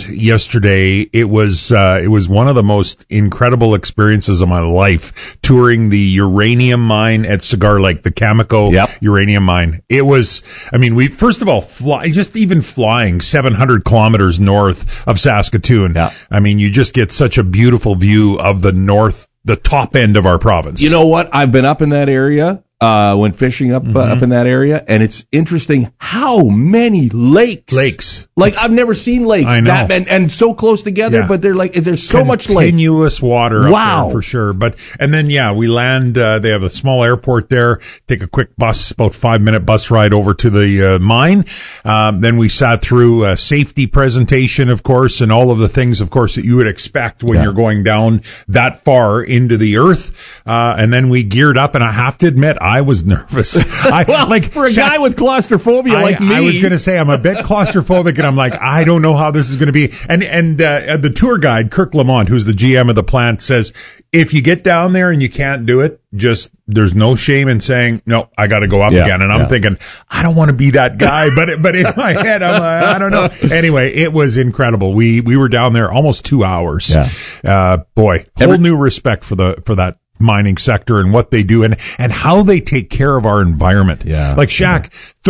yesterday. It was one of the most incredible experiences of my life, touring the uranium mine at Cigar Lake, the Cameco uranium mine. It was, we first of all, flying 700 kilometers north of Saskatoon. Yeah. You just get such a beautiful view of the top end of our province. You know what? I've been up in that area. Went fishing up in that area, and it's interesting how many lakes. Like, I've never seen lakes that and so close together, but they're like, there's so much lake. Continuous water up there for sure. And then we land, they have a small airport there, take a quick bus, about 5-minute bus ride over to the mine. Then we sat through a safety presentation, of course, and all of the things, of course, that you would expect when you're going down that far into the earth. And then we geared up, and I have to admit, I was nervous. For a guy with claustrophobia like me. I was going to say I'm a bit claustrophobic, and I'm like, I don't know how this is going to be. And the tour guide, Kirk Lamont, who's the GM of the plant, says, if you get down there and you can't do it, there's no shame in saying, no, I got to go up again. And I'm thinking, I don't want to be that guy. But in my head, I'm like, I don't know. Anyway, it was incredible. We were down there almost 2 hours. Yeah. Whole new respect for that mining sector and what they do and how they take care of our environment. Yeah. Like Shaq,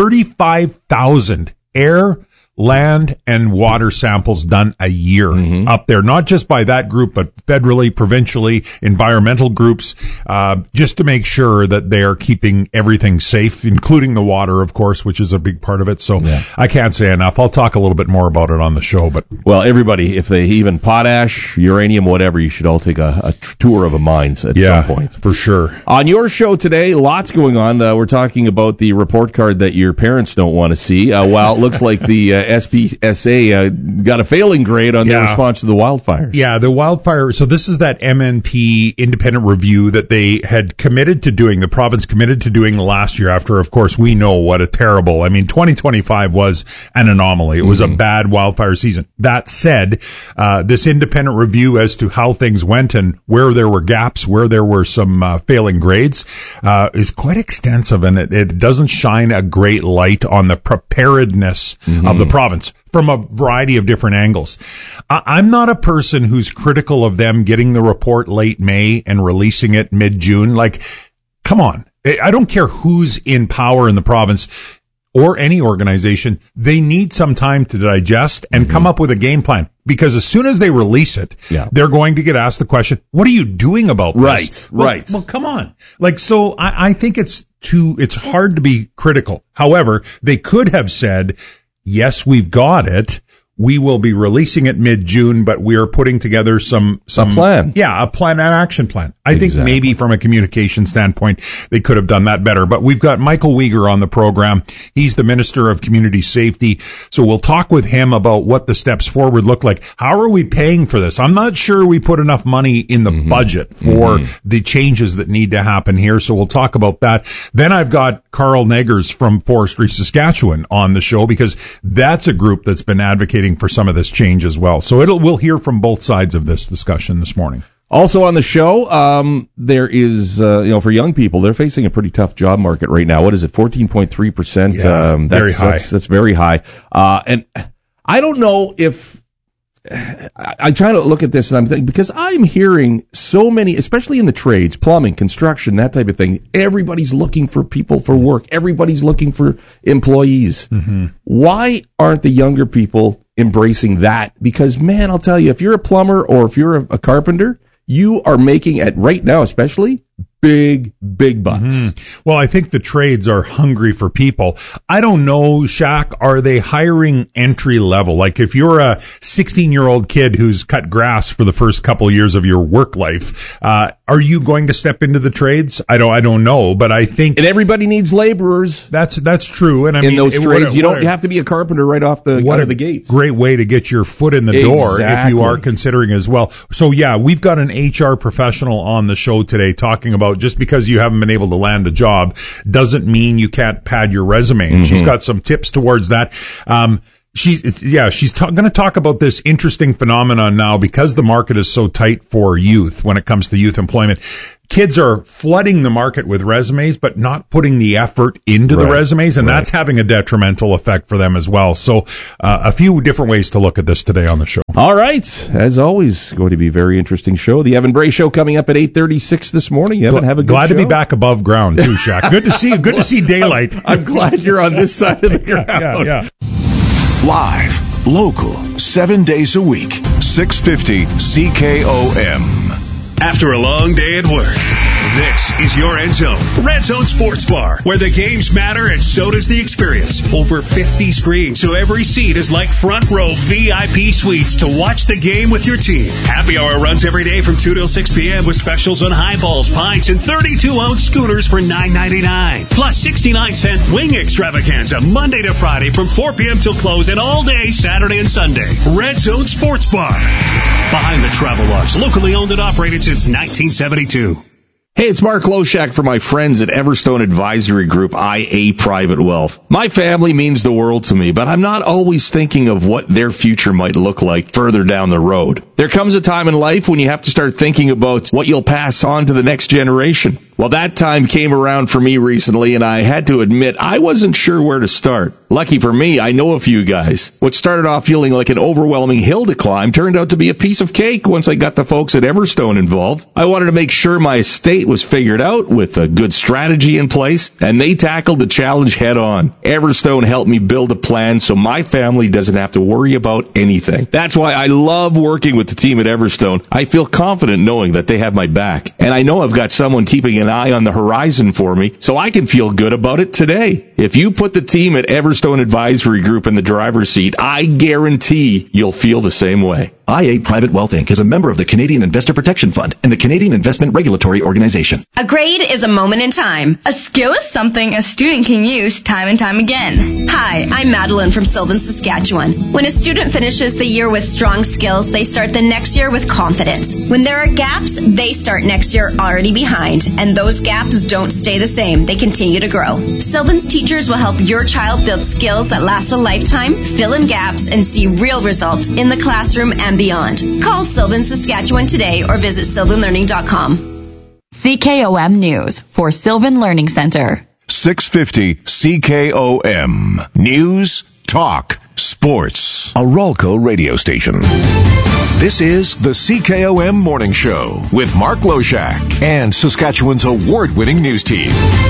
35,000 air, land, and water samples done a year up there, not just by that group, but federally, provincially, environmental groups, just to make sure that they are keeping everything safe, including the water, of course, which is a big part of it. So I can't say enough. I'll talk a little bit more about it on the show. But everybody, if they even potash, uranium, whatever, you should all take a tour of the mines at some point. For sure. On your show today, lots going on. We're talking about the report card that your parents don't want to see. It looks like the SPSA got a failing grade on their response to the wildfires. Yeah, the wildfire. So this is that MNP independent review that they had committed to doing, the province committed to doing last year after, of course, we know what a terrible, 2025 was an anomaly. It was a bad wildfire season. That said, this independent review as to how things went and where there were gaps, where there were some failing grades, is quite extensive, and it doesn't shine a great light on the preparedness of the province from a variety of different angles. I'm not a person who's critical of them getting the report late May and releasing it mid-June. Like, come on. I don't care who's in power in the province or any organization. They need some time to digest and come up with a game plan. Because as soon as they release it, they're going to get asked the question, what are you doing about this? Right. Well, come on. So I think it's hard to be critical. However, they could have said, yes, we've got it. We will be releasing it mid-June, but we are putting together a plan. Yeah, a plan, an action plan. I think maybe from a communication standpoint, they could have done that better. But we've got Michael Uyghur on the program. He's the Minister of Community Safety. So we'll talk with him about what the steps forward look like. How are we paying for this? I'm not sure we put enough money in the budget for the changes that need to happen here. So we'll talk about that. Then I've got Carl Neggers from Forestry Saskatchewan on the show, because that's a group that's been advocating for some of this change as well. So we'll hear from both sides of this discussion this morning. Also on the show, there is, for young people, they're facing a pretty tough job market right now. What is it, 14.3%? Yeah, very high. That's very high. And I don't know if I try to look at this and I'm thinking, because I'm hearing so many, especially in the trades, plumbing, construction, that type of thing, everybody's looking for people for work. Everybody's looking for employees. Why aren't the younger people embracing that? Because, man, I'll tell you, if you're a plumber or if you're a carpenter, you are making, at right now especially, big bucks. Well, I think the trades are hungry for people. I don't know, Shaq, are they hiring entry level? Like, if you're a 16-year-old kid who's cut grass for the first couple of years of your work life, are you going to step into the trades? I don't know, but I think... And everybody needs laborers. That's true. And I mean, in those trades, you don't have to be a carpenter right off the gates. Great way to get your foot in the door if you are considering as well. So yeah, we've got an HR professional on the show today talking about just because you haven't been able to land a job doesn't mean you can't pad your resume. She's got some tips towards that. She's going to talk about this interesting phenomenon now because the market is so tight for youth when it comes to youth employment. Kids are flooding the market with resumes, but not putting the effort into the resumes, and that's having a detrimental effect for them as well. So a few different ways to look at this today on the show. All right. As always, going to be a very interesting show. The Evan Bray Show coming up at 8:36 this morning. Evan, have a good Glad show. to be back above ground, too, Shaq. Good to see you. Good to see daylight. I'm glad you're on this side of the ground. Yeah. Live, local, 7 days a week, 650 CKOM. After a long day at work, this is your End Zone. Red Zone Sports Bar, where the games matter and so does the experience. Over 50 screens, so every seat is like front row VIP suites to watch the game with your team. Happy hour runs every day from 2 till 6 p.m. with specials on highballs, pints, and 32-ounce schooners for $9.99. Plus 69-cent wing extravaganza Monday to Friday from 4 p.m. till close and all day Saturday and Sunday. Red Zone Sports Bar. Behind the Travel Lodge, locally owned and operated since 1972. Hey, it's Mark Loshak for my friends at Everstone Advisory Group, IA Private Wealth. My family means the world to me, but I'm not always thinking of what their future might look like further down the road. There comes a time in life when you have to start thinking about what you'll pass on to the next generation. Well, that time came around for me recently, and I had to admit I wasn't sure where to start. Lucky for me, I know a few guys. What started off feeling like an overwhelming hill to climb turned out to be a piece of cake once I got the folks at Everstone involved. I wanted to make sure my estate was figured out with a good strategy in place, and they tackled the challenge head on. Everstone helped me build a plan so my family doesn't have to worry about anything. That's why I love working with the team at Everstone. I feel confident knowing that they have my back, and I know I've got someone keeping an eye on the horizon for me, so I can feel good about it today. If you put the team at Everstone Advisory Group in the driver's seat, I guarantee you'll feel the same way. IA Private Wealth Inc. is a member of the Canadian Investor Protection Fund and the Canadian Investment Regulatory Organization. A grade is a moment in time. A skill is something a student can use time and time again. Hi, I'm Madeline from Sylvan, Saskatchewan. When a student finishes the year with strong skills, they start the next year with confidence. When there are gaps, they start next year already behind, and those gaps don't stay the same. They continue to grow. Sylvan's teachers will help your child build skills that last a lifetime, fill in gaps, and see real results in the classroom and beyond. Call Sylvan, Saskatchewan today or visit sylvanlearning.com. CKOM News for Sylvan Learning Center. 650 CKOM. News, talk, sports. A Ralco radio station. This is the CKOM Morning Show with Mark Loshak and Saskatchewan's award-winning news team.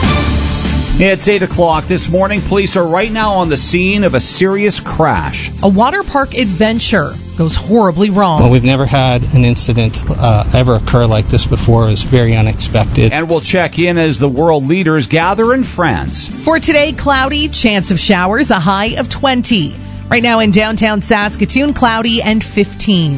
It's 8 o'clock this morning. Police are right now on the scene of a serious crash. A water park adventure goes horribly wrong. Well, we've never had an incident ever occur like this before. It was very unexpected. And we'll check in as the world leaders gather in France. For today, cloudy, chance of showers, a high of 20. Right now in downtown Saskatoon, cloudy and 15.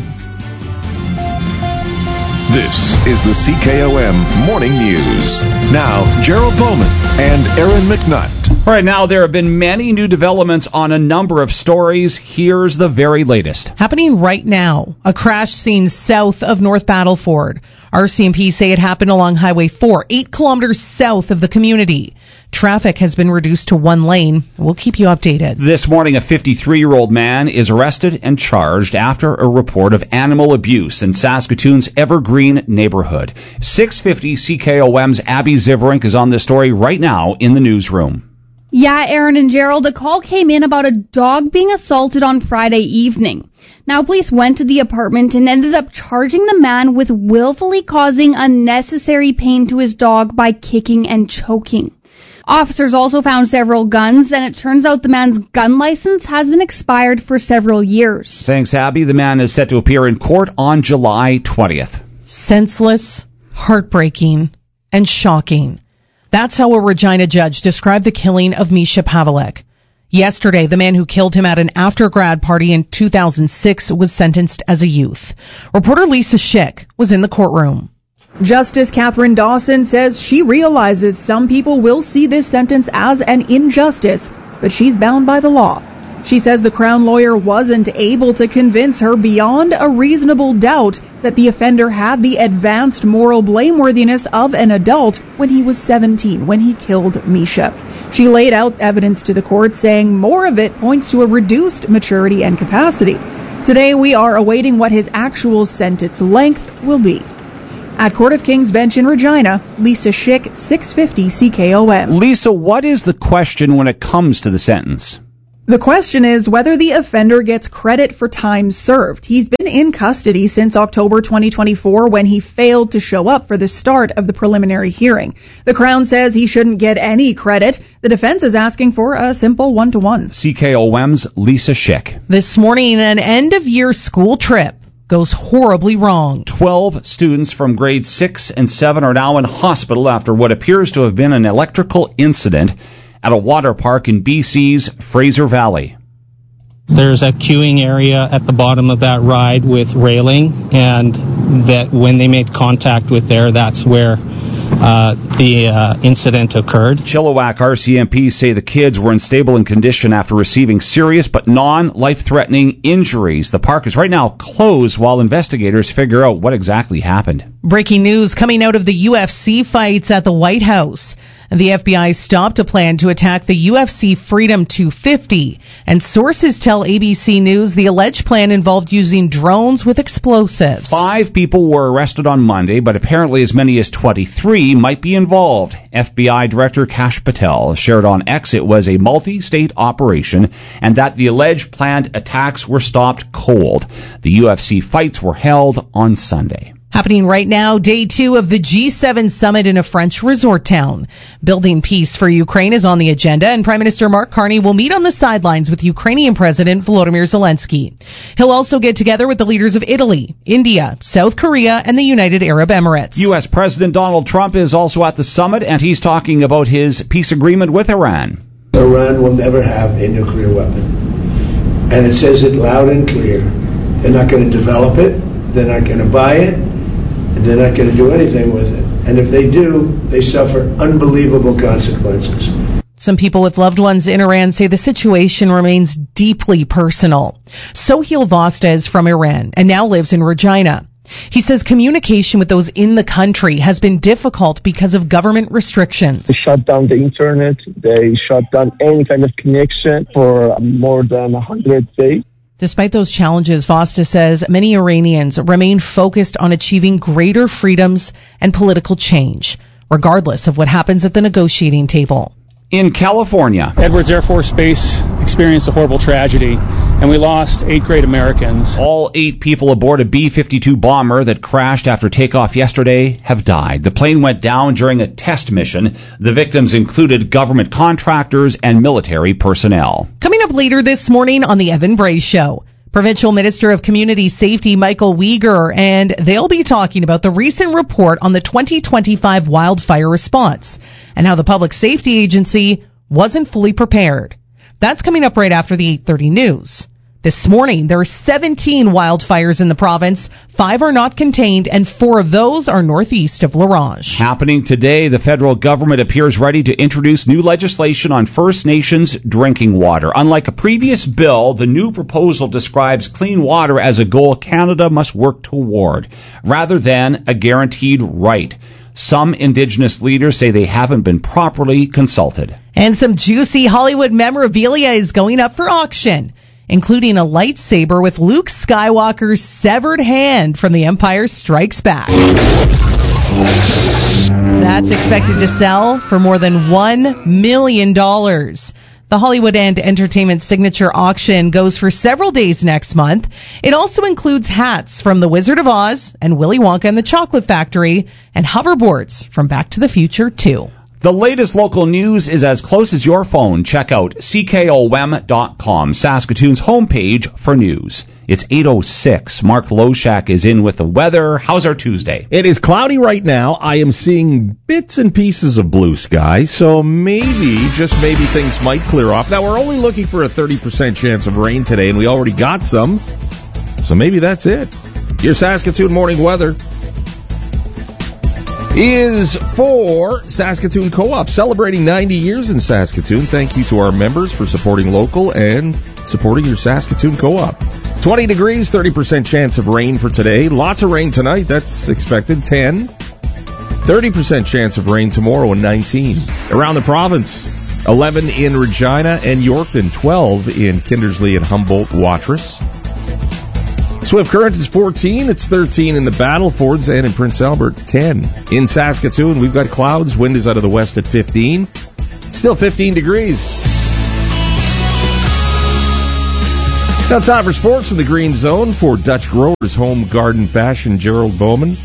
This is the CKOM Morning News. Now, Gerald Bowman and Aaron McNutt. Right now, there have been many new developments on a number of stories. Here's the very latest. Happening right now, a crash scene south of North Battleford. RCMP say it happened along Highway 4, 8 kilometers south of the community. Traffic has been reduced to one lane. We'll keep you updated. This morning, a 53-year-old man is arrested and charged after a report of animal abuse in Saskatoon's Evergreen neighborhood. 650 CKOM's Abby Ziverink is on this story right now in the newsroom. Yeah, Aaron and Gerald, a call came in about a dog being assaulted on Friday evening. Now, police went to the apartment and ended up charging the man with willfully causing unnecessary pain to his dog by kicking and choking. Officers also found several guns, and it turns out the man's gun license has been expired for several years. Thanks, Abby. The man is set to appear in court on July 20th. Senseless, heartbreaking, and shocking. That's how a Regina judge described the killing of Misha Pavlik. Yesterday, the man who killed him at an after-grad party in 2006 was sentenced as a youth. Reporter Lisa Schick was in the courtroom. Justice Catherine Dawson says she realizes some people will see this sentence as an injustice, but she's bound by the law. She says the Crown lawyer wasn't able to convince her beyond a reasonable doubt that the offender had the advanced moral blameworthiness of an adult when he was 17, when he killed Misha. She laid out evidence to the court, saying more of it points to a reduced maturity and capacity. Today, we are awaiting what his actual sentence length will be. At Court of King's Bench in Regina, Lisa Schick, 650 CKOM. Lisa, what is the question when it comes to the sentence? The question is whether the offender gets credit for time served. He's been in custody since October 2024 when he failed to show up for the start of the preliminary hearing. The Crown says he shouldn't get any credit. The defense is asking for a simple 1-to-1. CKOM's Lisa Schick. This morning, an end-of-year school trip goes horribly wrong. 12 students from grades 6 and 7 are now in hospital after what appears to have been an electrical incident at a water park in BC's Fraser Valley. There's a queuing area at the bottom of that ride with railing, and that when they made contact with there, that's where the incident occurred. Chilliwack RCMP say the kids were in stable condition after receiving serious but non-life-threatening injuries. The park is right now closed while investigators figure out what exactly happened. Breaking news coming out of the UFC fights at the White House. The FBI stopped a plan to attack the UFC Freedom 250, and sources tell ABC News the alleged plan involved using drones with explosives. 5 people were arrested on Monday, but apparently as many as 23 might be involved. FBI Director Kash Patel shared on X it was a multi-state operation and that the alleged planned attacks were stopped cold. The UFC fights were held on Sunday. Happening right now, day 2 of the G7 summit in a French resort town. Building peace for Ukraine is on the agenda, and Prime Minister Mark Carney will meet on the sidelines with Ukrainian President Volodymyr Zelensky. He'll also get together with the leaders of Italy, India, South Korea, and the United Arab Emirates. U.S. President Donald Trump is also at the summit, and he's talking about his peace agreement with Iran. Iran will never have a nuclear weapon. And it says it loud and clear. They're not going to develop it. They're not going to buy it. They're not going to do anything with it. And if they do, they suffer unbelievable consequences. Some people with loved ones in Iran say the situation remains deeply personal. Sohail Vasta is from Iran and now lives in Regina. He says communication with those in the country has been difficult because of government restrictions. They shut down the internet. They shut down any kind of connection for more than 100 days. Despite those challenges, Vasta says many Iranians remain focused on achieving greater freedoms and political change, regardless of what happens at the negotiating table. In California, Edwards Air Force Base experienced a horrible tragedy, and we lost 8 great Americans. All 8 people aboard a B-52 bomber that crashed after takeoff yesterday have died. The plane went down during a test mission. The victims included government contractors and military personnel. Coming up later this morning on the Evan Bray Show, Provincial Minister of Community Safety Michael Uyghur, and they'll be talking about the recent report on the 2025 wildfire response and how the Public Safety Agency wasn't fully prepared. That's coming up right after the 8:30 news. This morning, there are 17 wildfires in the province. 5 are not contained, and 4 of those are northeast of La Ronge. Happening today, the federal government appears ready to introduce new legislation on First Nations drinking water. Unlike a previous bill, the new proposal describes clean water as a goal Canada must work toward, rather than a guaranteed right. Some Indigenous leaders say they haven't been properly consulted. And some juicy Hollywood memorabilia is going up for auction, including a lightsaber with Luke Skywalker's severed hand from The Empire Strikes Back. That's expected to sell for more than $1 million. The Hollywood and Entertainment Signature Auction goes for several days next month. It also includes hats from The Wizard of Oz and Willy Wonka and the Chocolate Factory, and hoverboards from Back to the Future 2. The latest local news is as close as your phone. Check out CKOM.com, Saskatoon's homepage for news. It's 8:06. Mark Loshak is in with the weather. How's our Tuesday? It is cloudy right now. I am seeing bits and pieces of blue sky, so maybe, just maybe, things might clear off. Now, we're only looking for a 30% chance of rain today, and we already got some, so maybe that's it. Your Saskatoon morning weather. is for Saskatoon Co-op, celebrating 90 years in Saskatoon. Thank you to our members for supporting local and supporting your Saskatoon Co-op. 20 degrees, 30% chance of rain for today. Lots of rain tonight, that's expected. 10. 30% chance of rain tomorrow and 19. Around the province, 11 in Regina and Yorkton, 12 in Kindersley and Humboldt-Watrous. Swift Current is 14. It's 13 in the Battlefords, and in Prince Albert, 10. In Saskatoon, we've got clouds. Wind is out of the west at 15. Still 15 degrees. Now time for sports from the Green Zone for Dutch Growers Home Garden Fashion, Gerald Bowman.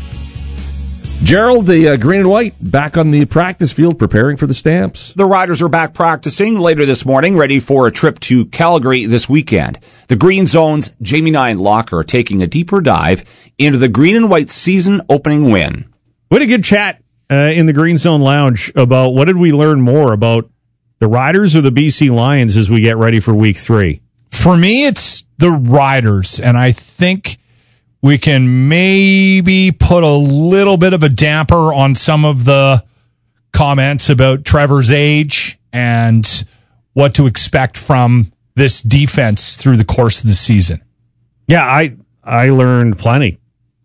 Gerald, the green and white, back on the practice field preparing for the Stamps. The Riders are back practicing later this morning, ready for a trip to Calgary this weekend. The Green Zone's Jamie Nine Locker are taking a deeper dive into the green and white season opening win. We had a good chat in the Green Zone Lounge about what did we learn more about the Riders or the BC Lions as we get ready for Week 3. For me, it's the Riders, and I think we can maybe put a little bit of a damper on some of the comments about Trevor's age and what to expect from this defense through the course of the season. Yeah, I learned plenty.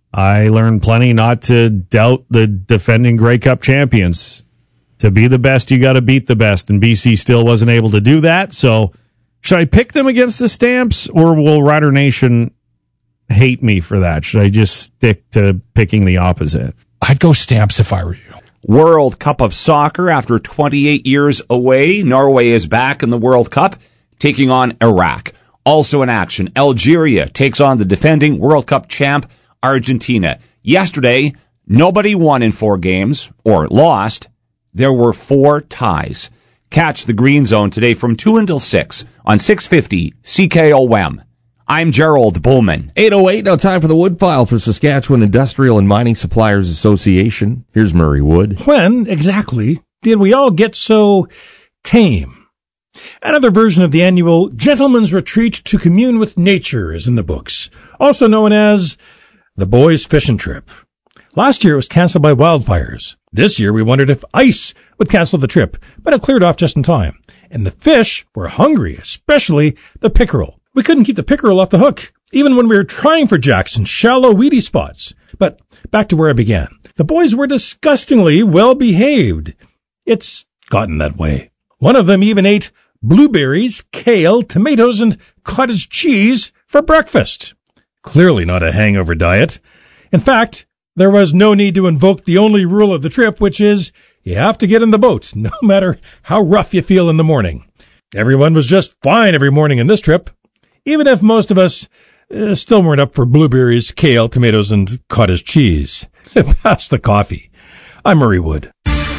I learned plenty not to doubt the defending Grey Cup champions. To be the best, you got to beat the best, and BC still wasn't able to do that. So should I pick them against the Stamps, or will Rider Nation hate me for that? Should I just stick to picking the opposite? I'd go Stamps if I were you. World Cup of Soccer after 28 years away. Norway is back in the World Cup, taking on Iraq. Also in action, Algeria takes on the defending World Cup champ, Argentina. Yesterday, nobody won in 4 games, or lost. There were 4 ties. Catch the Green Zone today from 2 until 6 on 650 CKOM. I'm Gerald Bowman. 8:08, now time for the Wood File for Saskatchewan Industrial and Mining Suppliers Association. Here's Murray Wood. When, exactly, did we all get so tame? Another version of the annual Gentleman's Retreat to Commune with Nature is in the books, also known as the Boys Fishing Trip. Last year it was canceled by wildfires. This year we wondered if ice would cancel the trip, but it cleared off just in time. And the fish were hungry, especially the pickerel. We couldn't keep the pickerel off the hook, even when we were trying for jacks in shallow, weedy spots. But back to where I began. The boys were disgustingly well behaved. It's gotten that way. One of them even ate blueberries, kale, tomatoes, and cottage cheese for breakfast. Clearly not a hangover diet. In fact, there was no need to invoke the only rule of the trip, which is you have to get in the boat, no matter how rough you feel in the morning. Everyone was just fine every morning in this trip, even if most of us still weren't up for blueberries, kale, tomatoes, and cottage cheese. Pass the coffee. I'm Murray Wood.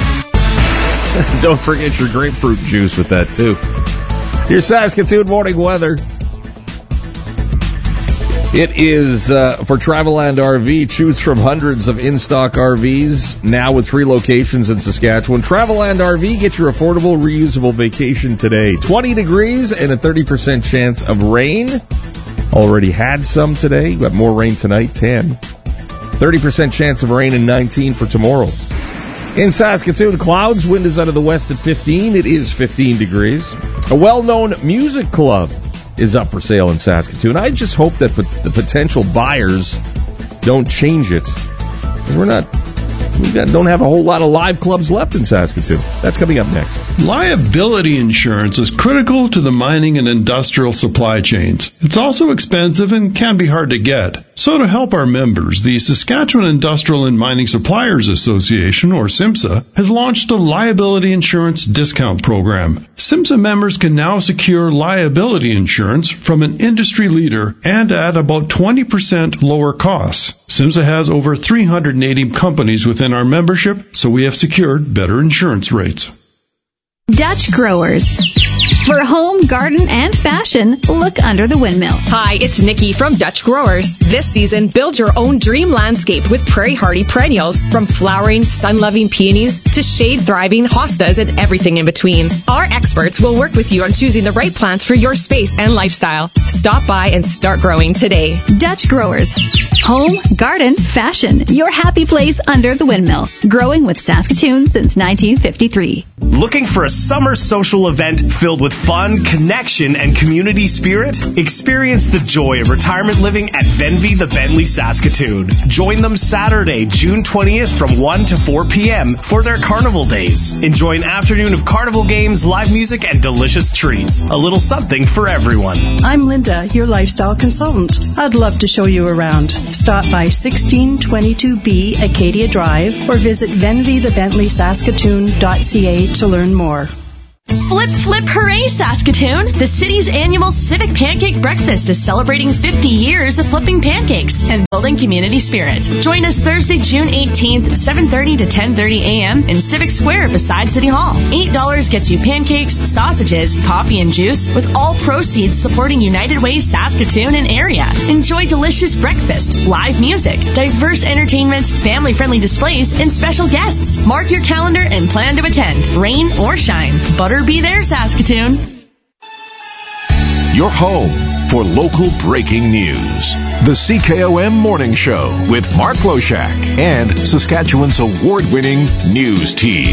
Don't forget your grapefruit juice with that, too. Your Saskatoon morning weather. It is for Traveland RV. Choose from hundreds of in-stock RVs, now with 3 locations in Saskatchewan. Traveland RV, get your affordable, reusable vacation today. 20 degrees and a 30% chance of rain. Already had some today. Got more rain tonight, 10. 30% chance of rain and 19 for tomorrow. In Saskatoon, clouds, wind is out of the west at 15. It is 15 degrees. A well-known music club is up for sale in Saskatoon. I just hope that the potential buyers don't change it. We don't have a whole lot of live clubs left in Saskatoon. That's coming up next. Liability insurance is critical to the mining and industrial supply chains. It's also expensive and can be hard to get. So to help our members, the Saskatchewan Industrial and Mining Suppliers Association, or SIMSA, has launched a liability insurance discount program. SIMSA members can now secure liability insurance from an industry leader and at about 20% lower costs. SIMSA has over 380 companies within our membership, so we have secured better insurance rates. Dutch Growers. For home, garden, and fashion, look under the windmill. Hi, it's Nikki from Dutch Growers. This season, build your own dream landscape with prairie hardy perennials, from flowering, sun-loving peonies to shade-thriving hostas and everything in between. Our experts will work with you on choosing the right plants for your space and lifestyle. Stop by and start growing today. Dutch Growers. Home, garden, fashion. Your happy place under the windmill. Growing with Saskatoon since 1953. Looking for a summer social event filled with fun, connection, and community spirit? Experience the joy of retirement living at Venvy the Bentley Saskatoon. Join them Saturday, June 20th from 1 to 4 p.m. for their Carnival Days. Enjoy an afternoon of carnival games, live music, and delicious treats. A little something for everyone. I'm Linda, your lifestyle consultant. I'd love to show you around. Stop by 1622B Acadia Drive or visit venvythebentleyssaskatoon.ca to learn more. Flip, flip, hooray, Saskatoon! The city's annual Civic Pancake Breakfast is celebrating 50 years of flipping pancakes and building community spirit. Join us Thursday, June 18th, 7:30 to 10:30 a.m. in Civic Square beside City Hall. $8 gets you pancakes, sausages, coffee, and juice, with all proceeds supporting United Way Saskatoon and area. Enjoy delicious breakfast, live music, diverse entertainment, family-friendly displays, and special guests. Mark your calendar and plan to attend, rain or shine. Butter be there, Saskatoon. Your home for local breaking news. The CKOM Morning Show with Mark Loshak and Saskatchewan's award-winning news team.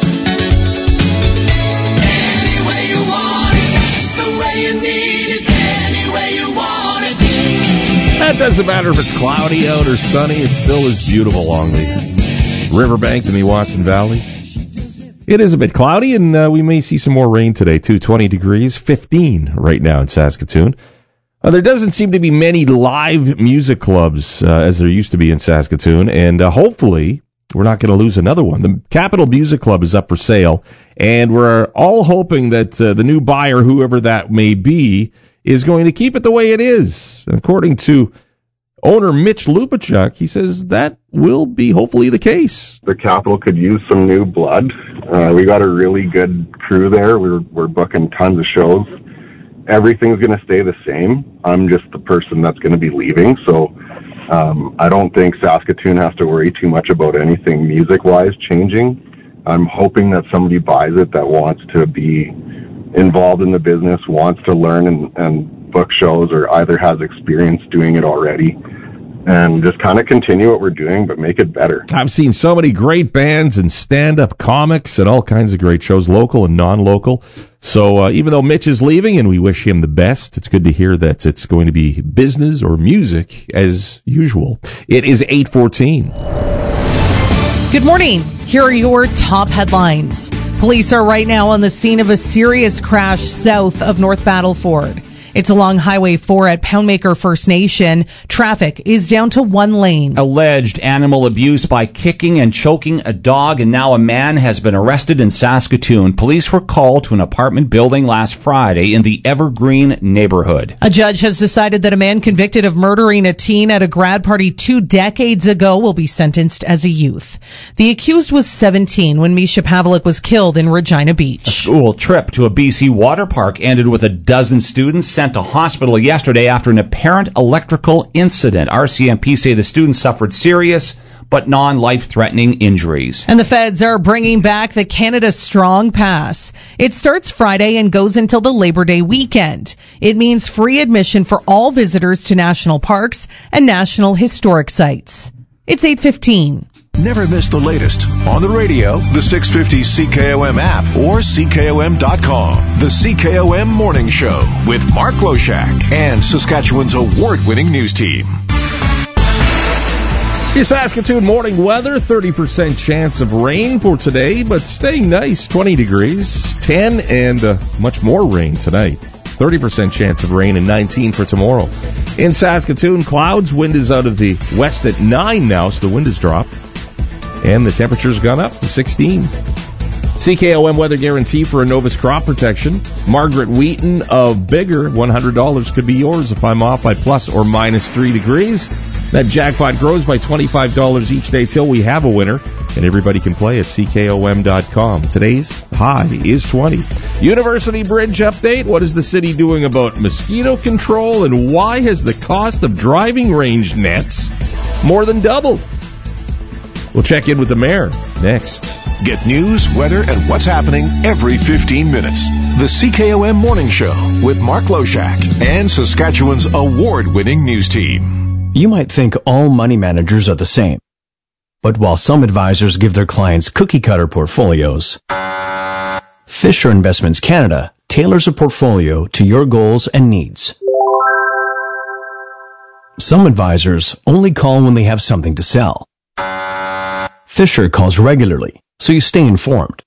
Any way you want it, that's the way you need it. Any way you want it. That doesn't matter if it's cloudy out or sunny. It still is beautiful along the riverbank in the Owasso Valley. It is a bit cloudy, and we may see some more rain today, too. 20 degrees, 15 right now in Saskatoon. There doesn't seem to be many live music clubs as there used to be in Saskatoon, and hopefully we're not going to lose another one. The Capital Music Club is up for sale, and we're all hoping that the new buyer, whoever that may be, is going to keep it the way it is. According to owner Mitch Lupachuk, he says that will be hopefully the case. The Capital could use some new blood. We got a really good crew there. We're booking tons of shows. Everything's going to stay the same. I'm just the person that's going to be leaving, so I don't think Saskatoon has to worry too much about anything music-wise changing. I'm hoping that somebody buys it that wants to be involved in the business, wants to learn and book shows, or either has experience doing it already, and just kind of continue what we're doing, but make it better. I've seen so many great bands and stand-up comics and all kinds of great shows, local and non-local. So even though Mitch is leaving, and we wish him the best, it's good to hear that it's going to be business or music as usual. It is 8:14. Good morning. Here are your top headlines. Police are right now on the scene of a serious crash south of North Battleford. It's along Highway 4 at Poundmaker First Nation. Traffic is down to one lane. Alleged animal abuse by kicking and choking a dog, and now a man has been arrested in Saskatoon. Police were called to an apartment building last Friday in the Evergreen neighborhood. A judge has decided that a man convicted of murdering a teen at a grad party 2 decades ago will be sentenced as a youth. The accused was 17 when Misha Pavlik was killed in Regina Beach. A school trip to a BC water park ended with a dozen students sent to hospital yesterday after an apparent electrical incident. RCMP say the students suffered serious but non-life-threatening injuries. And the feds are bringing back the Canada Strong Pass. It starts Friday and goes until the Labor Day weekend. It means free admission for all visitors to national parks and national historic sites. It's 8:15. Never miss the latest on the radio, the 650 CKOM app, or CKOM.com. The CKOM Morning Show with Mark Loshak and Saskatchewan's award-winning news team. Your Saskatoon morning weather, 30% chance of rain for today, but staying nice, 20 degrees, 10 and much more rain tonight. 30% chance of rain and 19 for tomorrow. In Saskatoon, clouds, wind is out of the west at 9 now, so the wind has dropped. And the temperature's gone up to 16. CKOM weather guarantee for Innovus crop protection. Margaret Wheaton of Bigger, $100 could be yours if I'm off by plus or minus 3 degrees. That jackpot grows by $25 each day till we have a winner. and everybody can play at ckom.com. Today's high is 20. University Bridge update. What is the city doing about mosquito control, and why has the cost of driving range nets more than doubled? We'll check in with the mayor next. Get news, weather, and what's happening every 15 minutes. The CKOM Morning Show with Mark Loshak and Saskatchewan's award-winning news team. You might think all money managers are the same. But while some advisors give their clients cookie-cutter portfolios, Fisher Investments Canada tailors a portfolio to your goals and needs. Some advisors only call when they have something to sell. Fisher calls regularly, so you stay informed.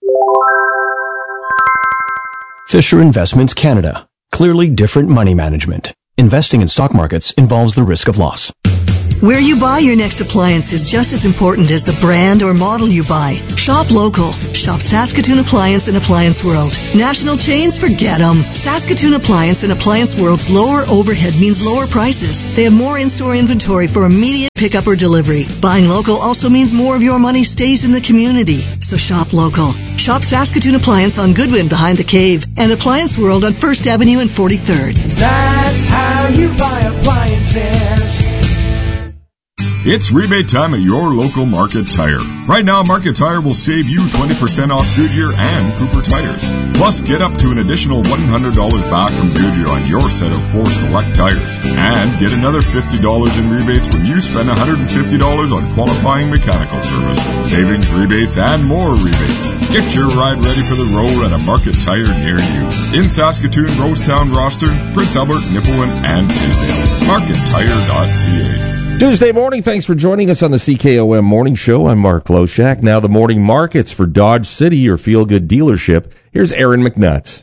Fisher Investments Canada. Clearly different money management. Investing in stock markets involves the risk of loss. Where you buy your next appliance is just as important as the brand or model you buy. Shop local. Shop Saskatoon Appliance and Appliance World. National chains, forget them. Saskatoon Appliance and Appliance World's lower overhead means lower prices. They have more in-store inventory for immediate pickup or delivery. Buying local also means more of your money stays in the community. So shop local. Shop Saskatoon Appliance on Goodwin behind the Cave and Appliance World on 1st Avenue and 43rd. That's how you buy appliances. It's rebate time at your local Market Tire. Right now, Market Tire will save you 20% off Goodyear and Cooper tires. Plus, get up to an additional $100 back from Goodyear on your set of 4 select tires. And get another $50 in rebates when you spend $150 on qualifying mechanical service. Savings, rebates, and more rebates. Get your ride ready for the road at a Market Tire near you. In Saskatoon, Rosetown, Rosthern, Prince Albert, Nipawin, and Tisdale. MarketTire.ca. Tuesday morning, thanks for joining us on the CKOM Morning Show. I'm Mark Loshak. Now the morning markets for Dodge City, your feel-good dealership. Here's Aaron McNutt.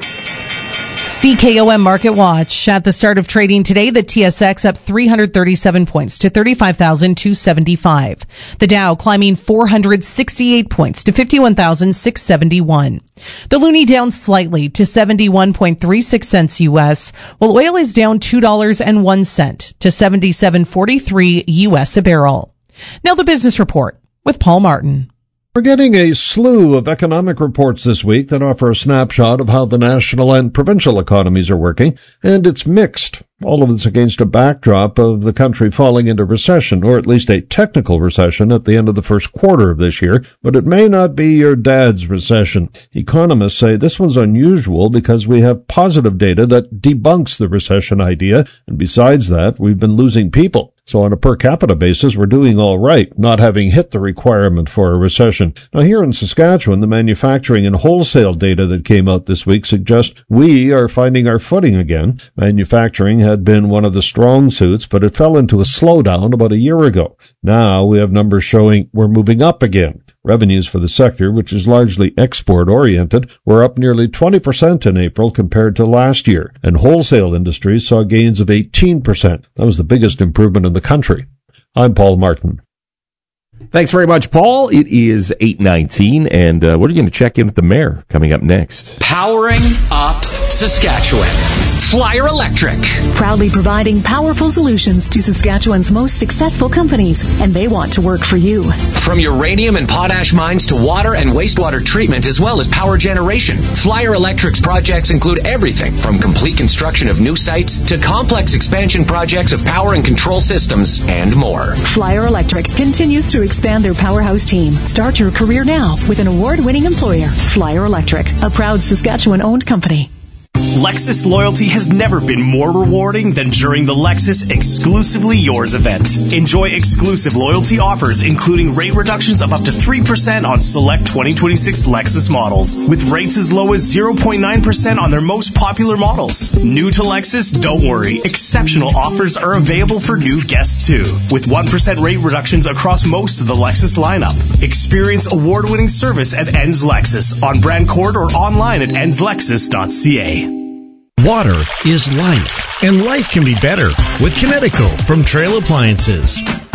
CKOM Market Watch. At the start of trading today, the TSX up 337 points to 35,275. The Dow climbing 468 points to 51,671. The Loonie down slightly to 71.36 cents U.S., while oil is down $2.01 to 77.43 U.S. a barrel. Now the business report with Paul Martin. We're getting a slew of economic reports this week that offer a snapshot of how the national and provincial economies are working, and it's mixed. All of this against a backdrop of the country falling into recession, or at least a technical recession at the end of the first quarter of this year, but it may not be your dad's recession. Economists say this one's unusual because we have positive data that debunks the recession idea, and besides that, we've been losing people. So on a per capita basis, we're doing all right, not having hit the requirement for a recession. Now here in Saskatchewan, the manufacturing and wholesale data that came out this week suggest we are finding our footing again. Manufacturing had been one of the strong suits, but it fell into a slowdown about a year ago. Now we have numbers showing we're moving up again. Revenues for the sector, which is largely export-oriented, were up nearly 20% in April compared to last year, and wholesale industries saw gains of 18%. That was the biggest improvement in the country. I'm Paul Martin. Thanks very much, Paul. It is 8:19, and we're going to check in with the mayor coming up next. Powering up Saskatchewan. Flyer Electric. Proudly providing powerful solutions to Saskatchewan's most successful companies, and they want to work for you. From uranium and potash mines to water and wastewater treatment, as well as power generation, Flyer Electric's projects include everything from complete construction of new sites to complex expansion projects of power and control systems and more. Flyer Electric continues to expand their powerhouse team. Start your career now with an award-winning employer, Flyer Electric, a proud Saskatchewan-owned company. Lexus loyalty has never been more rewarding than during the Lexus Exclusively Yours event. Enjoy exclusive loyalty offers, including rate reductions of up to 3% on select 2026 Lexus models, with rates as low as 0.9% on their most popular models. New to Lexus? Don't worry. Exceptional offers are available for new guests too, with 1% rate reductions across most of the Lexus lineup. Experience award-winning service at Enns Lexus on Brand Court or online at ennslexus.ca. Water is life, and life can be better with Kinetico from Trail Appliances.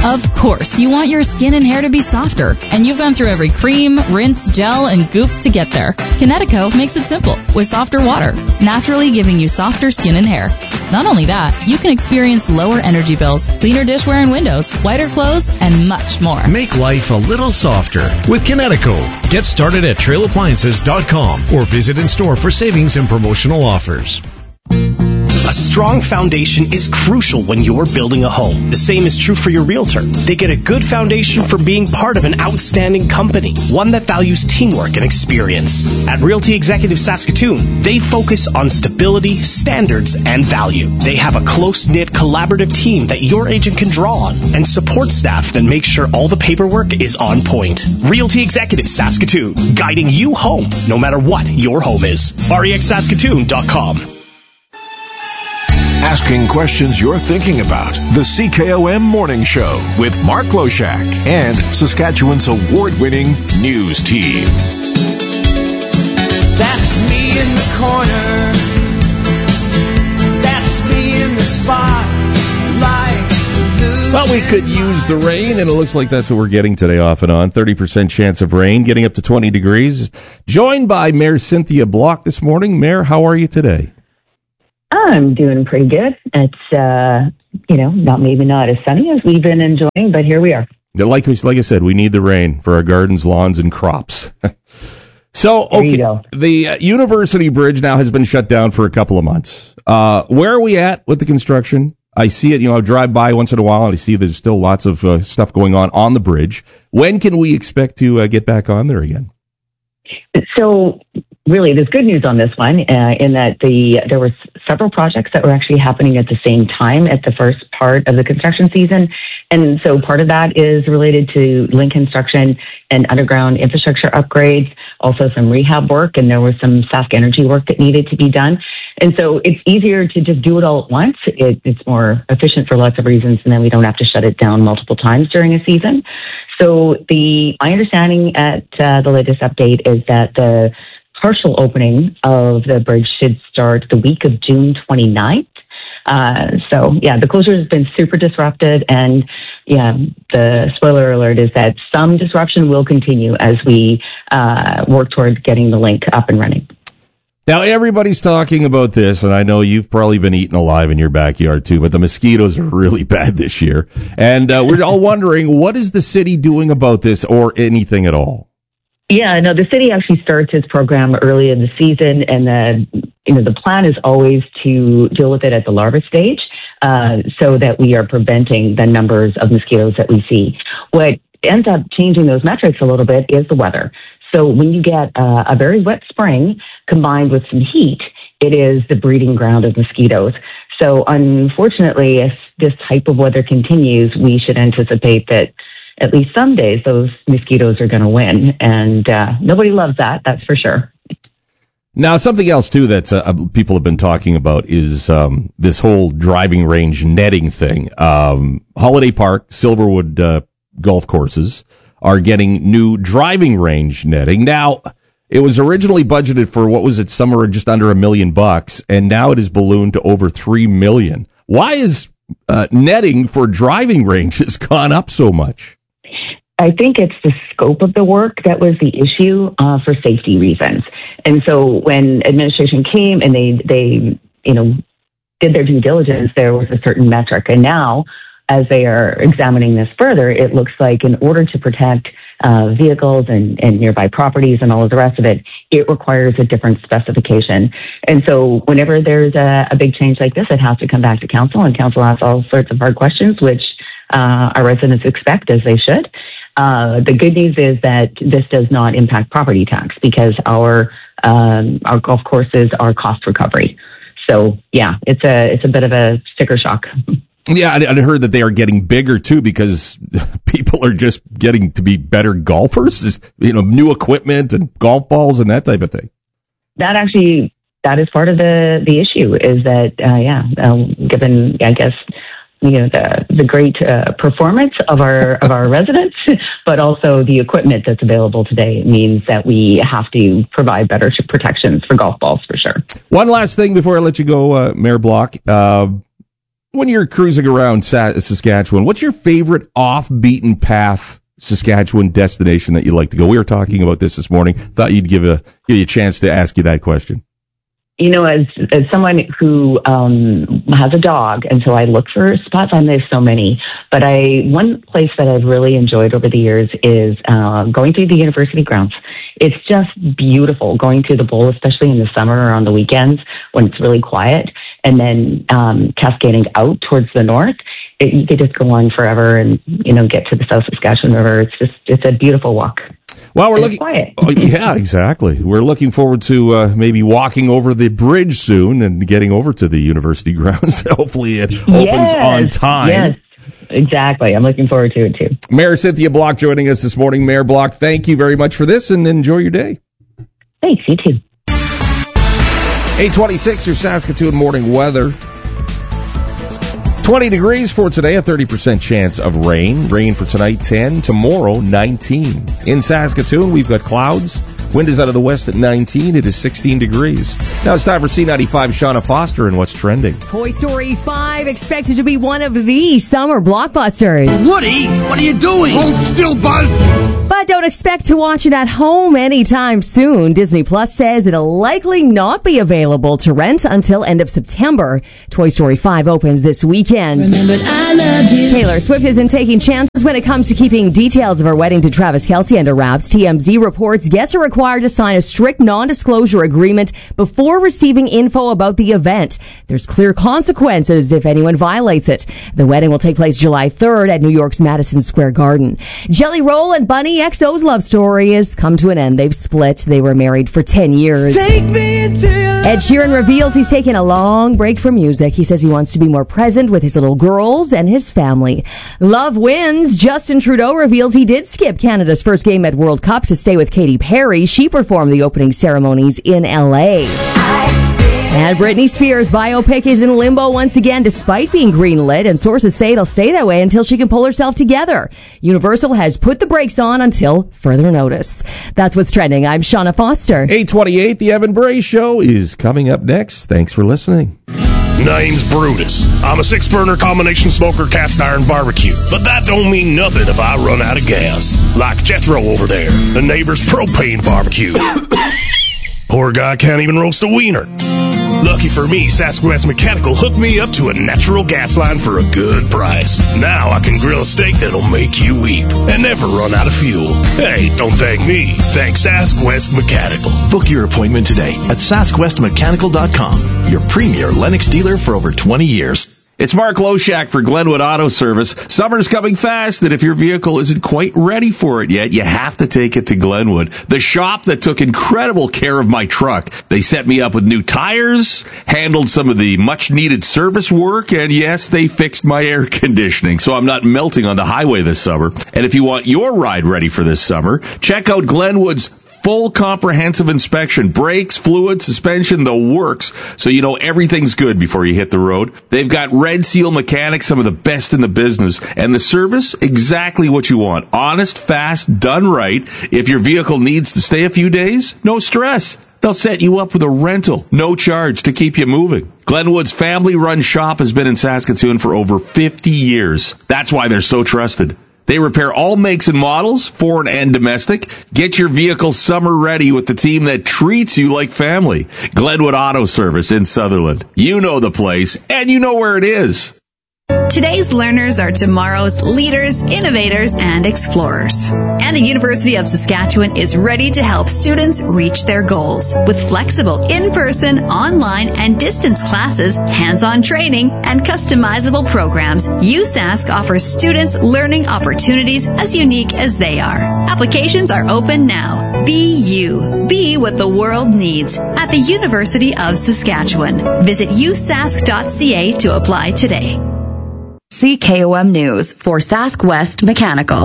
Of course, you want your skin and hair to be softer, and you've gone through every cream, rinse, gel, and goop to get there. Kinetico makes it simple with softer water, naturally giving you softer skin and hair. Not only that, you can experience lower energy bills, cleaner dishware and windows, whiter clothes, and much more. Make life a little softer with Kinetico. Get started at trailappliances.com or visit in store for savings and promotional offers. A strong foundation is crucial when you're building a home. The same is true for your realtor. They get a good foundation for being part of an outstanding company, one that values teamwork and experience. At Realty Executive Saskatoon, they focus on stability, standards, and value. They have a close-knit, collaborative team that your agent can draw on and support staff that make sure all the paperwork is on point. Realty Executive Saskatoon, guiding you home no matter what your home is. REXSaskatoon.com. Asking questions you're thinking about. The CKOM Morning Show with Mark Loshak and Saskatchewan's award-winning news team. That's me in the corner. That's me in the spotlight. Well, we could use the rain, and it looks like that's what we're getting today off and on. 30% chance of rain, getting up to 20 degrees. Joined by Mayor Cynthia Block this morning. Mayor, how are you today? I'm doing pretty good. It's, maybe not as sunny as we've been enjoying, but here we are. Like I said, we need the rain for our gardens, lawns, and crops. So, okay, the University Bridge now has been shut down for a couple of months. Where are we at with the construction? I see it, I drive by once in a while, and I see there's still lots of stuff going on the bridge. When can we expect to get back on there again? So, really, there's good news on this one in that there were several projects that were actually happening at the same time at the first part of the construction season. And so part of that is related to link construction and underground infrastructure upgrades, also some rehab work, and there was some Sask Energy work that needed to be done. And so it's easier to just do it all at once. It's more efficient for lots of reasons, and then we don't have to shut it down multiple times during a season. So my understanding at the latest update is that the partial opening of the bridge should start the week of June 29th. The closure has been super disrupted, and the spoiler alert is that some disruption will continue as we work towards getting the link up and running. Now, everybody's talking about this, and I know you've probably been eaten alive in your backyard too, but the mosquitoes are really bad this year. And we're all wondering, what is the city doing about this, or anything at all? Yeah, no, the city actually starts its program early in the season, and the plan is always to deal with it at the larva stage, so that we are preventing the numbers of mosquitoes that we see. What ends up changing those metrics a little bit is the weather. So when you get a very wet spring combined with some heat, it is the breeding ground of mosquitoes. So unfortunately, if this type of weather continues, we should anticipate that at least some days those mosquitoes are going to win. And nobody loves that, that's for sure. Now, something else, too, that people have been talking about is this whole driving range netting thing. Holiday Park, Silverwood golf courses are getting new driving range netting. Now, it was originally budgeted for, somewhere just under $1 million, and now it is ballooned to over $3 million. Why is netting for driving ranges gone up so much? I think it's the scope of the work that was the issue for safety reasons. And so when administration came and they did their due diligence, there was a certain metric. And now, as they are examining this further, it looks like in order to protect vehicles and nearby properties and all of the rest of it, it requires a different specification. And so whenever there's a big change like this, it has to come back to council, and council asks all sorts of hard questions, which our residents expect, as they should. The good news is that this does not impact property tax, because our golf courses are cost recovery. So yeah, it's a bit of a sticker shock. Yeah, I heard that they are getting bigger too, because people are just getting to be better golfers. New equipment and golf balls and that type of thing. That is part of the issue. Is that given, I guess, the great performance of our residents, but also the equipment that's available today means that we have to provide better protections for golf balls for sure. One last thing before I let you go, Mayor Block. when you're cruising around Saskatchewan, what's your favorite off-beaten path Saskatchewan destination that you like to go? We were talking about this morning. Thought you'd give you a chance to ask you that question. You know, as someone who has a dog, and so I look for spots, and there's so many, but one place that I've really enjoyed over the years is going through the university grounds. It's just beautiful going through the bowl, especially in the summer or on the weekends when it's really quiet, and then cascading out towards the north. You could just go on forever and, you know, get to the South Saskatchewan River. It's a beautiful walk. Well, we're looking. Quiet. Oh, yeah, exactly. We're looking forward to maybe walking over the bridge soon and getting over to the university grounds. Hopefully, it opens on time. Yes, exactly. I'm looking forward to it too. Mayor Cynthia Block joining us this morning. Mayor Block, thank you very much for this, and enjoy your day. Thanks. You too. 8:26, your Saskatoon morning weather. 20 degrees for today, a 30% chance of rain. Rain for tonight, 10. Tomorrow, 19. In Saskatoon, we've got clouds. Wind is out of the west at 19. It is 16 degrees. Now it's time for C95 Shauna Foster and what's trending. Toy Story 5 expected to be one of the summer blockbusters. Woody, what are you doing? Hold still, Buzz. But don't expect to watch it at home anytime soon. Disney Plus says it'll likely not be available to rent until end of September. Toy Story 5 opens this weekend. Remembered I loved you. Taylor Swift isn't taking chances when it comes to keeping details of her wedding to Travis Kelce under wraps. TMZ reports guests are required to sign a strict non-disclosure agreement before receiving info about the event. There's clear consequences if anyone violates it. The wedding will take place July 3rd at New York's Madison Square Garden. Jelly Roll and Bunny XO's love story has come to an end. They've split. They were married for 10 years. Take me into your Ed Sheeran reveals he's taken a long break from music. He says he wants to be more present with his little girls and his family. Love wins. Justin Trudeau reveals he did skip Canada's first game at World Cup to stay with Katy Perry. She performed the opening ceremonies in L.A. And Britney Spears' biopic is in limbo once again despite being greenlit, and sources say it'll stay that way until she can pull herself together. Universal has put the brakes on until further notice. That's what's trending. I'm Shauna Foster. 8:28, the Evan Bray Show is coming up next. Thanks for listening. Name's Brutus. I'm a 6-burner combination smoker cast iron barbecue. But that don't mean nothing if I run out of gas. Like Jethro over there, the neighbor's propane barbecue. Poor guy can't even roast a wiener. Lucky for me, Sask West Mechanical hooked me up to a natural gas line for a good price. Now I can grill a steak that'll make you weep and never run out of fuel. Hey, don't thank me. Thank Sask West Mechanical. Book your appointment today at SaskWestMechanical.com, your premier Lennox dealer for over 20 years. It's Mark Loshak for Glenwood Auto Service. Summer's coming fast, and if your vehicle isn't quite ready for it yet, you have to take it to Glenwood, the shop that took incredible care of my truck. They set me up with new tires, handled some of the much-needed service work, and yes, they fixed my air conditioning, so I'm not melting on the highway this summer. And if you want your ride ready for this summer, check out Glenwood's full comprehensive inspection, brakes, fluid, suspension, the works, so you know everything's good before you hit the road. They've got Red Seal mechanics, some of the best in the business, and the service, exactly what you want. Honest, fast, done right. If your vehicle needs to stay a few days, no stress. They'll set you up with a rental, no charge to keep you moving. Glenwood's family-run shop has been in Saskatoon for over 50 years. That's why they're so trusted. They repair all makes and models, foreign and domestic. Get your vehicle summer ready with the team that treats you like family. Glenwood Auto Service in Sutherland. You know the place, and you know where it is. Today's learners are tomorrow's leaders, innovators, and explorers. And the University of Saskatchewan is ready to help students reach their goals with flexible in-person, online, and distance classes, hands-on training, and customizable programs. USask offers students learning opportunities as unique as they are. Applications are open now. Be you. Be what the world needs at the University of Saskatchewan. Visit usask.ca to apply today. CKOM News for Sask West Mechanical.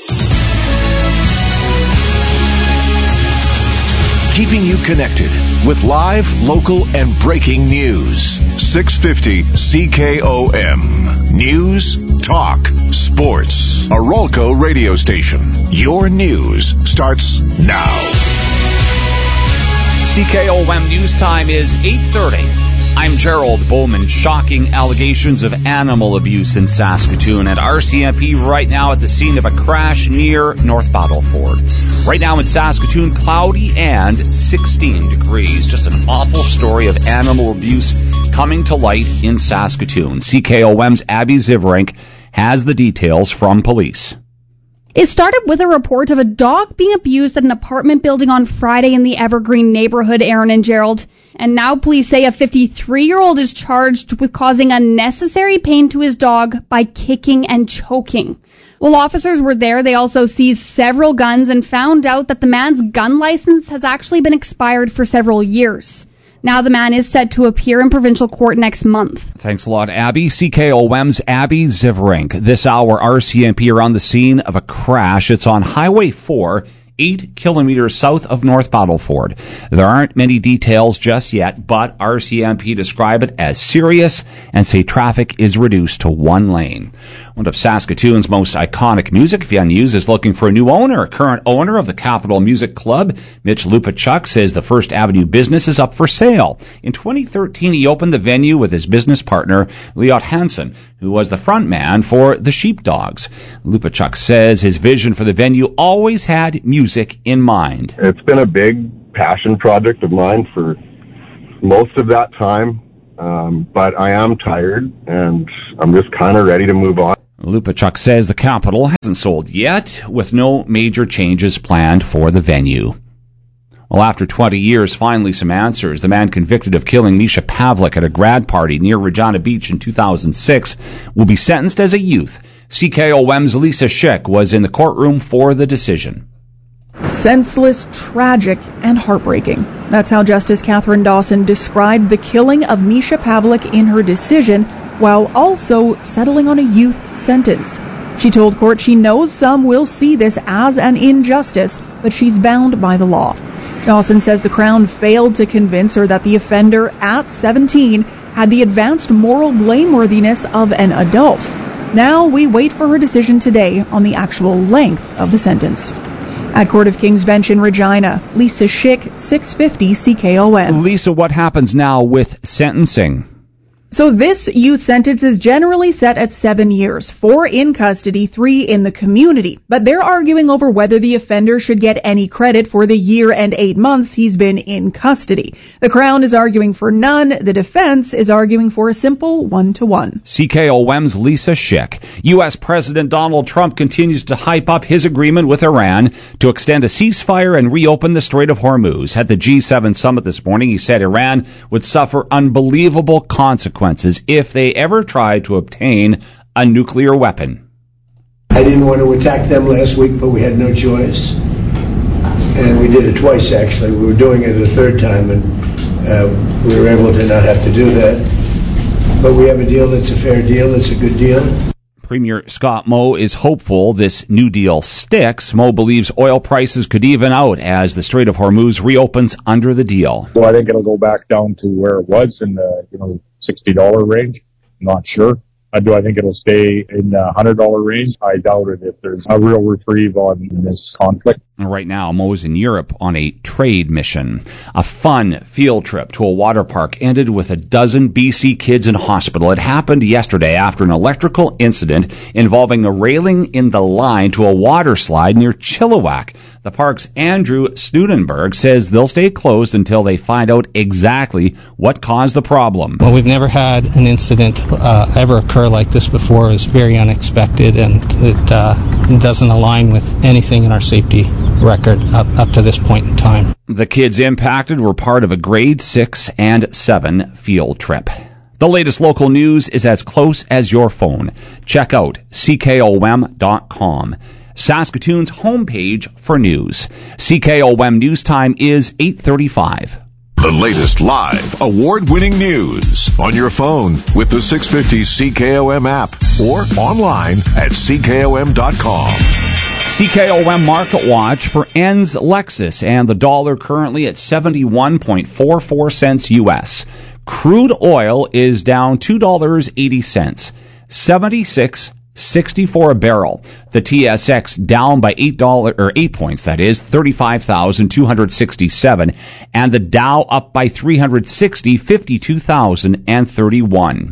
Keeping you connected with live, local, and breaking news. 650 CKOM. News, talk, sports. A Rolco radio station. Your news starts now. CKOM news time is 8:30. I'm Gerald Bowman. Shocking allegations of animal abuse in Saskatoon, and RCMP right now at the scene of a crash near North Battleford. Right now in Saskatoon, cloudy and 16 degrees. Just an awful story of animal abuse coming to light in Saskatoon. CKOM's Abby Zivrink has the details from police. It started with a report of a dog being abused at an apartment building on Friday in the Evergreen neighborhood, Aaron and Gerald. And now police say a 53-year-old is charged with causing unnecessary pain to his dog by kicking and choking. While officers were there, they also seized several guns and found out that the man's gun license has actually been expired for several years. Now the man is set to appear in provincial court next month. Thanks a lot, Abby. CKOM's Abby Zivrink. This hour, RCMP are on the scene of a crash. It's on Highway 4, 8 kilometers south of North Battleford. There aren't many details just yet, but RCMP describe it as serious and say traffic is reduced to one lane. One of Saskatoon's most iconic music venues is looking for a new owner. Current owner of the Capital Music Club, Mitch Lupachuk, says the First Avenue business is up for sale. In 2013, he opened the venue with his business partner, Liot Hansen, who was the front man for the Sheepdogs. Lupachuk says his vision for the venue always had music in mind. It's been a big passion project of mine for most of that time, but I am tired, and I'm just kind of ready to move on. Lupachuk says the Capital hasn't sold yet, with no major changes planned for the venue. Well, after 20 years, finally some answers. The man convicted of killing Misha Pavlik at a grad party near Regina Beach in 2006 will be sentenced as a youth. CKOM's Lisa Schick was in the courtroom for the decision. Senseless, tragic, and heartbreaking. That's how Justice Catherine Dawson described the killing of Misha Pavlik in her decision, while also settling on a youth sentence. She told court she knows some will see this as an injustice, but she's bound by the law. Dawson says the Crown failed to convince her that the offender at 17 had the advanced moral blameworthiness of an adult. Now we wait for her decision today on the actual length of the sentence. At Court of King's Bench in Regina, Lisa Schick, 650 CKOM. Lisa, what happens now with sentencing? So this youth sentence is generally set at 7 years, 4 in custody, 3 in the community. But they're arguing over whether the offender should get any credit for the year and 8 months he's been in custody. The Crown is arguing for none. The defense is arguing for a simple 1-to-1. CKOM's Lisa Schick. U.S. President Donald Trump continues to hype up his agreement with Iran to extend a ceasefire and reopen the Strait of Hormuz. At the G7 summit this morning, he said Iran would suffer unbelievable consequences if they ever tried to obtain a nuclear weapon. I didn't want to attack them last week, but we had no choice. And we did it twice, actually. We were doing it a third time, and we were able to not have to do that. But we have a deal that's a fair deal. It's a good deal. Premier Scott Moe is hopeful this new deal sticks. Moe believes oil prices could even out as the Strait of Hormuz reopens under the deal. So I think it'll go back down to where it was in the $60 range. I'm not sure. Do I think it'll stay in the $100 range? I doubt it if there's a real reprieve on this conflict. Right now, Moe's in Europe on a trade mission. A fun field trip to a water park ended with a dozen BC kids in hospital. It happened yesterday after an electrical incident involving a railing in the line to a water slide near Chilliwack. The park's Andrew Studenberg says they'll stay closed until they find out exactly what caused the problem. Well, we've never had an incident ever occur like this before. It's very unexpected, and it doesn't align with anything in our safety record up to this point in time. The kids impacted were part of a grade 6 and 7 field trip. The latest local news is as close as your phone. Check out CKOM.com. Saskatoon's homepage for news. CKOM News Time is 8:35. The latest live, award-winning news on your phone with the 650 CKOM app or online at CKOM.com. CKOM Market Watch for Enns Lexus and the dollar currently at 71.44 cents U.S. Crude oil is down $2.80, 76 $6.64 a barrel. The TSX down by $8 or 8 points, that is 35,267, and the Dow up by 360, 52,031.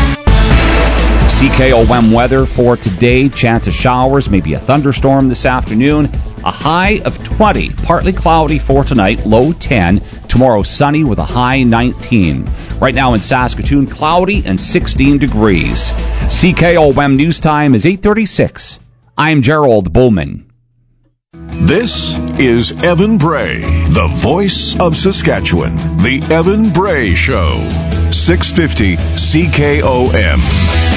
CKOM weather for today. Chance of showers, maybe a thunderstorm this afternoon. A high of 20. Partly cloudy for tonight, low 10. Tomorrow sunny with a high 19. Right now in Saskatoon, cloudy and 16 degrees. CKOM news time is 8:36. I'm Gerald Bowman. This is Evan Bray, the voice of Saskatchewan. The Evan Bray Show. 650 CKOM.